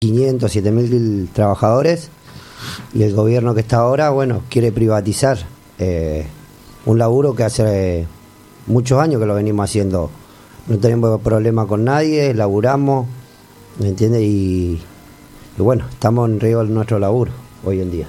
6.500, 7.000 trabajadores, y el gobierno que está ahora, bueno, quiere privatizar un laburo que hace muchos años que lo venimos haciendo. No tenemos problema con nadie, laburamos, ¿me entiendes? Y bueno, estamos en riesgo de nuestro laburo hoy en día.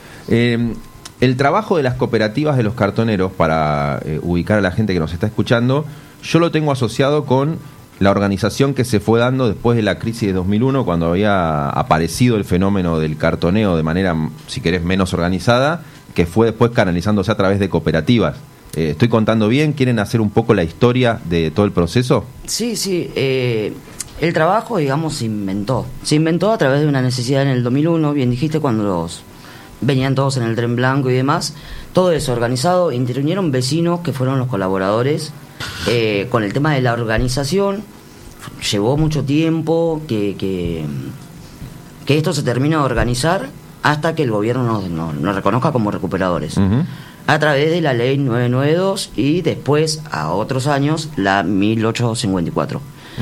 El trabajo de las cooperativas de los cartoneros, para ubicar a la gente que nos está escuchando, yo lo tengo asociado con la organización que se fue dando después de la crisis de 2001, cuando había aparecido el fenómeno del cartoneo de manera, si querés, menos organizada, que fue después canalizándose a través de cooperativas. ¿Estoy contando bien? ¿Quieren hacer un poco la historia de todo el proceso? Sí. El trabajo, digamos, se inventó a través de una necesidad en el 2001, bien dijiste, cuando venían todos en el tren blanco y demás, todo desorganizado. Intervinieron vecinos que fueron los colaboradores con el tema de la organización. Llevó mucho tiempo que esto se termine de organizar hasta que el gobierno nos reconozca como recuperadores. Uh-huh. A través de la ley 992 y después, a otros años, la 1854.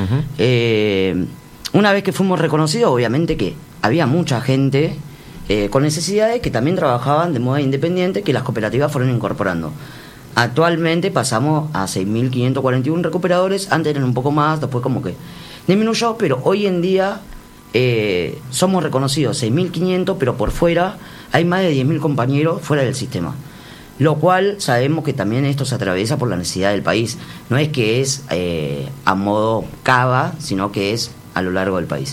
Uh-huh. Una vez que fuimos reconocidos, obviamente que había mucha gente con necesidades que también trabajaban de modo independiente, que las cooperativas fueron incorporando. Actualmente pasamos a 6.541 recuperadores, antes eran un poco más, después como que disminuyó, pero hoy en día somos reconocidos 6.500, pero por fuera hay más de 10.000 compañeros fuera del sistema. Lo cual sabemos que también esto se atraviesa por la necesidad del país. No es que es a modo cava, sino que es a lo largo del país.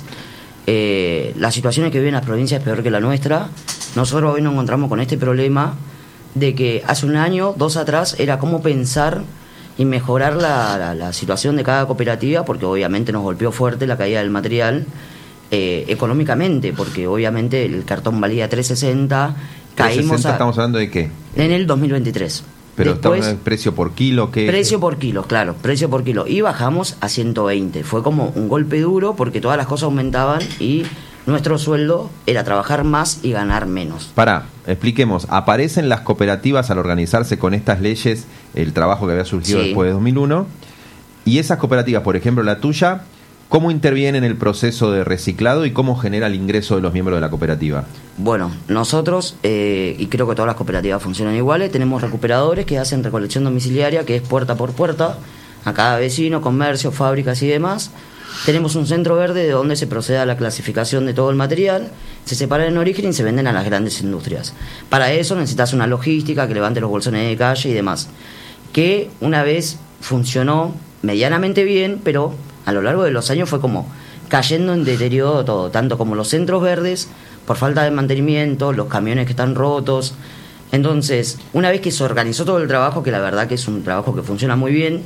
Las situaciones que viven las provincias es peor que la nuestra. Nosotros hoy nos encontramos con este problema de que hace un año, 2 atrás, era cómo pensar y mejorar la situación de cada cooperativa, porque obviamente nos golpeó fuerte la caída del material económicamente, porque obviamente el cartón valía 3.60. Caímos ¿Estamos hablando de qué? En el 2023. Pero después, estamos en precio por kilo, ¿qué? Precio por kilo, claro, precio por kilo. Y bajamos a 120. Fue como un golpe duro porque todas las cosas aumentaban y nuestro sueldo era trabajar más y ganar menos. Expliquemos. Aparecen las cooperativas al organizarse con estas leyes, el trabajo que había surgido después de 2001. Y esas cooperativas, por ejemplo la tuya, ¿cómo interviene en el proceso de reciclado y cómo genera el ingreso de los miembros de la cooperativa? Bueno, nosotros, y creo que todas las cooperativas funcionan iguales, tenemos recuperadores que hacen recolección domiciliaria, que es puerta por puerta, a cada vecino, comercio, fábricas y demás. Tenemos un centro verde de donde se procede a la clasificación de todo el material, se separa en origen y se venden a las grandes industrias. Para eso necesitas una logística que levante los bolsones de calle y demás, que una vez funcionó medianamente bien, pero a lo largo de los años fue como cayendo en deterioro todo, tanto como los centros verdes, por falta de mantenimiento, los camiones que están rotos. Entonces, una vez que se organizó todo el trabajo, que la verdad que es un trabajo que funciona muy bien,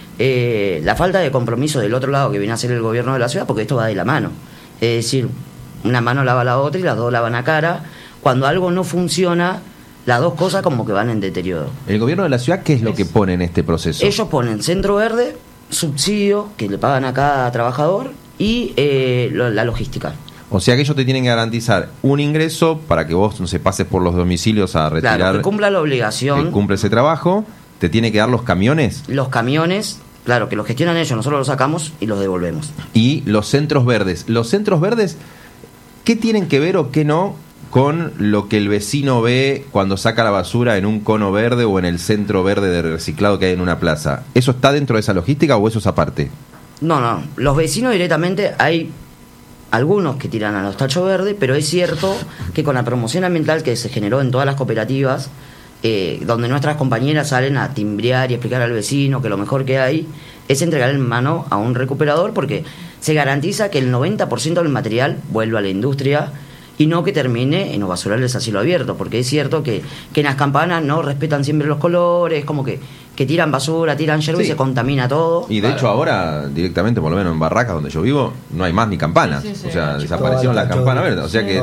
la falta de compromiso del otro lado que viene a ser el gobierno de la ciudad, porque esto va de la mano. Es decir, una mano lava la otra y las dos lavan a cara. Cuando algo no funciona, las dos cosas como que van en deterioro. ¿El gobierno de la ciudad qué es lo que pone en este proceso? Ellos ponen centro verde, subsidio que le pagan a cada trabajador y la logística. O sea que ellos te tienen que garantizar un ingreso para que vos no se pases por los domicilios a retirar. Claro, que cumpla la obligación. Que cumple ese trabajo. ¿Te tiene que dar los camiones? Los camiones, claro, que los gestionan ellos, nosotros los sacamos y los devolvemos. Y los centros verdes. ¿Los centros verdes qué tienen que ver o qué no con lo que el vecino ve cuando saca la basura en un cono verde o en el centro verde de reciclado que hay en una plaza? ¿Eso está dentro de esa logística o eso es aparte? No. Los vecinos directamente hay algunos que tiran a los tachos verdes, pero es cierto que con la promoción ambiental que se generó en todas las cooperativas, donde nuestras compañeras salen a timbrear y explicar al vecino que lo mejor que hay es entregar en mano a un recuperador, porque se garantiza que el 90% del material vuelva a la industria y no que termine en los basurales a cielo abierto, porque es cierto que en las campanas no respetan siempre los colores, como que tiran basura, tiran yerba y se contamina todo. Y de hecho ahora, directamente, por lo menos en Barracas, donde yo vivo, no hay más ni campanas. O sea, desaparecieron las campanas verdes. O sea que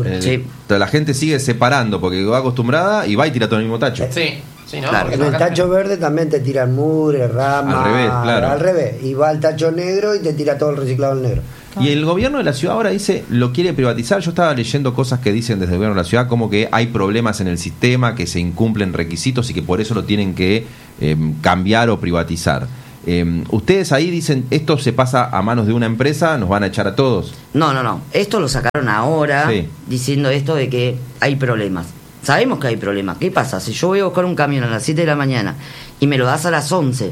la gente sigue separando, porque va acostumbrada y va y tira todo en el mismo tacho. Sí, ¿no? Claro. En el tacho verde también te tiran mugre, ramas. Al revés, claro. Al revés. Y va al tacho negro y te tira todo el reciclado al negro. Y el gobierno de la ciudad ahora dice, lo quiere privatizar. Yo estaba leyendo cosas que dicen desde el gobierno de la ciudad, como que hay problemas en el sistema, que se incumplen requisitos y que por eso lo tienen que cambiar o privatizar. Ustedes ahí dicen, esto se pasa a manos de una empresa, nos van a echar a todos. No. Esto lo sacaron ahora, Sí. diciendo esto de que hay problemas. Sabemos que hay problemas. ¿Qué pasa? Si yo voy a buscar un camión a las 7 de la mañana y me lo das a las 11,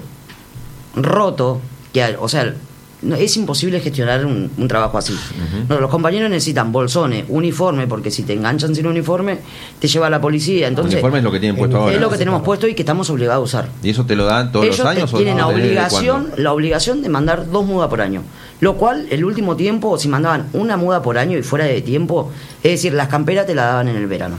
roto, o sea, es imposible gestionar un trabajo así. No, los compañeros necesitan bolsones, uniforme, porque si te enganchan sin uniforme, te lleva a la policía. Entonces, uniforme es lo que tienen puesto ahora. Es lo que tenemos puesto y que estamos obligados a usar. ¿Y eso te lo dan todos Ellos los años? tienen o la obligación de mandar 2 mudas por año. Lo cual, el último tiempo, si mandaban una muda por año y fuera de tiempo, es decir, las camperas te la daban en el verano.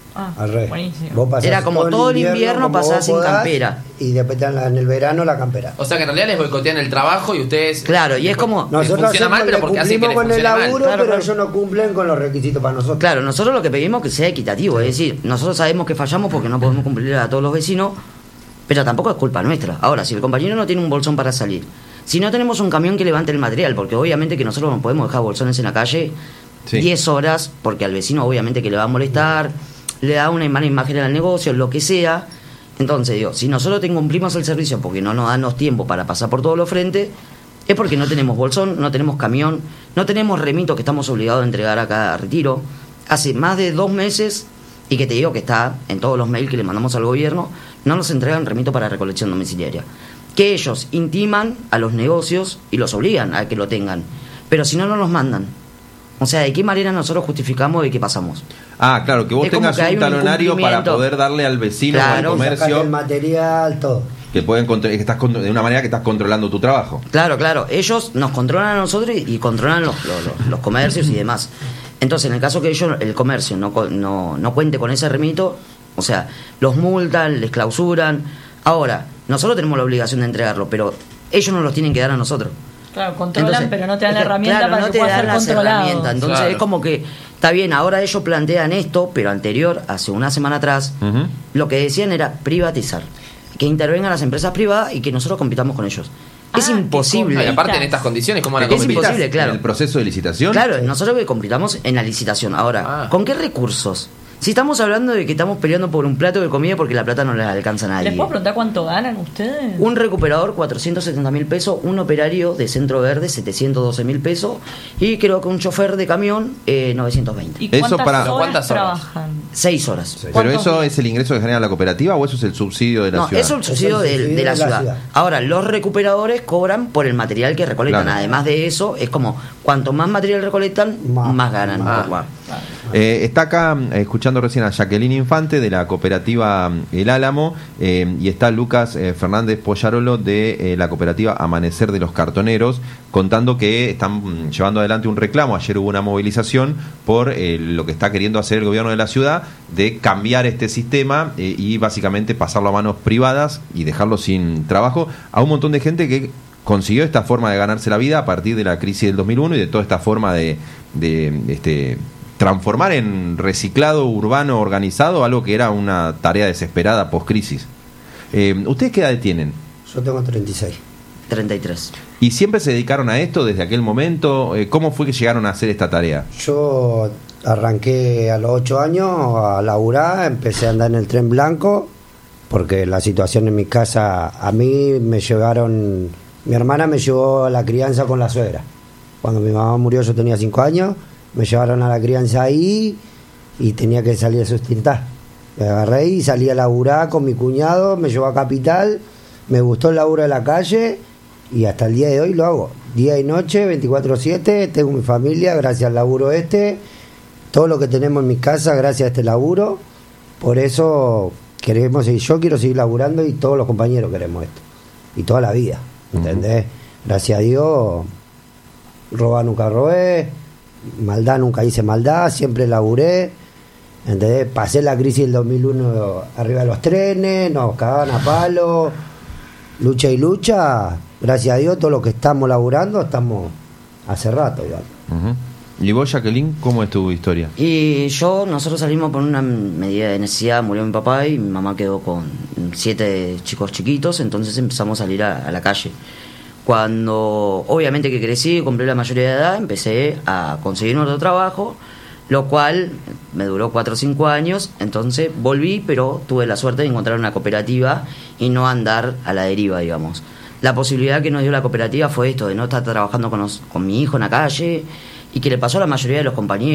Al revés. Buenísimo. Vos pasás Era como todo el invierno como pasás vos sin podás, campera. Y después te dan en el verano la campera. O sea que en realidad les boicotean el trabajo y ustedes... Claro, y es como... Nosotros funciona mal, pero le porque hacen que cumplimos les con el funcione mal. laburo, Claro, pero claro. ellos no cumplen con los requisitos para nosotros. Claro, nosotros lo que pedimos es que sea equitativo, es decir, nosotros sabemos que fallamos porque no podemos cumplir a todos los vecinos, pero tampoco es culpa nuestra. Ahora, si el compañero no tiene un bolsón para salir, si no tenemos un camión que levante el material, porque obviamente que nosotros no podemos dejar bolsones en la calle Sí. 10 horas, porque al vecino obviamente que le va a molestar, le da una mala imagen al negocio, lo que sea. Entonces, digo, si nosotros te cumplimos el servicio porque no nos dan los tiempos para pasar por todos los frentes, es porque no tenemos bolsón, no tenemos camión, no tenemos remito que estamos obligados a entregar a cada retiro. Hace más de 2 meses, y que te digo que está en todos los mails que le mandamos al gobierno, no nos entregan remito para recolección domiciliaria. Que ellos intiman a los negocios y los obligan a que lo tengan, pero si no, no los mandan. O sea, ¿de qué manera nosotros justificamos de qué pasamos? Ah, claro, que vos Es como tengas que hay un un talonario para incumplimiento. poder darle al vecino Claro. o al Sacarle comercio el material, todo. que que estás de una manera que estás controlando tu trabajo. Claro, ellos nos controlan a nosotros y controlan los comercios y demás. Entonces, en el caso que el comercio no cuente con ese remito, o sea, los multan, les clausuran. Ahora, nosotros tenemos la obligación de entregarlo, pero ellos nos los tienen que dar a nosotros. Claro, controlan, Entonces, pero no te dan la herramienta claro, para no que te pueda dan ser las controlado. herramientas. Entonces Claro. es como que, está bien, ahora ellos plantean esto, pero anterior, hace una semana atrás, Ujú. lo que decían era privatizar. Que intervengan las empresas privadas y que nosotros compitamos con ellos. Es Ah, imposible. que Y aparte en estas condiciones, ¿cómo la Es compitas? imposible, claro. En el proceso de licitación. Claro, nosotros que compitamos en la licitación. Ahora, Ah. ¿con qué recursos? Si estamos hablando de que estamos peleando por un plato de comida porque la plata no le alcanza a nadie. ¿Les puedo preguntar cuánto ganan ustedes? Un recuperador, 470.000 pesos. Un operario de Centro Verde, 712.000 pesos. Y creo que un chofer de camión, 920. ¿Y Eso cuántas para- horas ¿Cuántas horas? trabajan? 6 horas. Pero ¿Cuántos eso días? es el ingreso que genera la cooperativa o eso es el subsidio de la No, ciudad. eso es el subsidio de la ciudad. Ahora, los recuperadores cobran por el material que recolectan. Claro. Además de eso, es como, cuanto más material recolectan, más ganan. Está acá escuchando recién a Jacqueline Infante de la cooperativa El Álamo y está Lucas Fernández Pollarolo de la cooperativa Amanecer de los Cartoneros contando que están llevando adelante un reclamo. Ayer hubo una movilización por lo que está queriendo hacer el gobierno de la ciudad de cambiar este sistema y básicamente pasarlo a manos privadas y dejarlo sin trabajo a un montón de gente que consiguió esta forma de ganarse la vida a partir de la crisis del 2001 y de toda esta forma de transformar en reciclado urbano organizado algo que era una tarea desesperada post-crisis. ¿Ustedes qué edad tienen? Yo tengo 36. 33. ¿Y siempre se dedicaron a esto desde aquel momento? ¿Cómo fue que llegaron a hacer esta tarea? Yo arranqué a los 8 años a laburar, empecé a andar en el tren blanco, porque la situación en mi casa, a mí me llevaron, mi hermana me llevó a la crianza con la suegra. Cuando mi mamá murió yo tenía 5 años, me llevaron a la crianza ahí y tenía que salir a sustentar. Me agarré y salí a laburar con mi cuñado, me llevó a Capital, me gustó el laburo de la calle y hasta el día de hoy lo hago. Día y noche, 24/7, tengo mi familia gracias al laburo todo lo que tenemos en mi casa gracias a este laburo. Por eso queremos seguir, yo quiero seguir laburando y todos los compañeros queremos esto. Y toda la vida, ¿entendés? Gracias a Dios, robar nunca robé, maldad nunca hice maldad, siempre laburé, ¿entendés? Pasé la crisis del 2001 arriba de los trenes, nos cagaban a palo, lucha y lucha, gracias a Dios, todos los que estamos laburando, estamos hace rato, digamos. Ujú. ¿Y vos, Jacqueline, cómo es tu historia? Y nosotros salimos por una medida de necesidad, murió mi papá y mi mamá quedó con 7 chicos chiquitos, entonces empezamos a salir a la calle. Cuando obviamente que crecí, cumplí la mayoría de edad, empecé a conseguir otro trabajo, lo cual me duró 4 o 5 años, entonces volví, pero tuve la suerte de encontrar una cooperativa y no andar a la deriva, digamos. la posibilidad que nos dio la cooperativa fue esto, de no estar trabajando con mi hijo en la calle, y que le pasó a la mayoría de los compañeros.